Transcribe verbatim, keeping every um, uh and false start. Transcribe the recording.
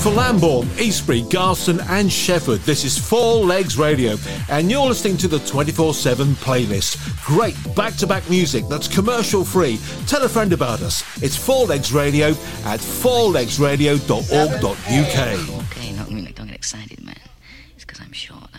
For Lambourne, Eastbury, Garston and Shefford, this is Four Legs Radio, and you're listening to the twenty-four seven playlist. Great back-to-back music that's commercial-free. Tell a friend about us. It's Four Legs Radio at four legs radio dot org dot u k. Okay, no, I mean, don't get excited, man. It's because I'm short.